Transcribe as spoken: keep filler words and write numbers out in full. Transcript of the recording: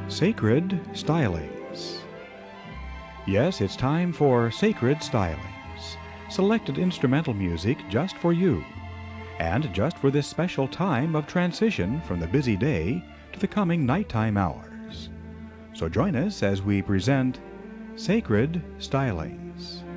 Sacred Stylings. Yes, it's time for Sacred Stylings, selected instrumental music just for you, and just for this special time of transition from the busy day to the coming nighttime hours. So join us as we present Sacred Stylings.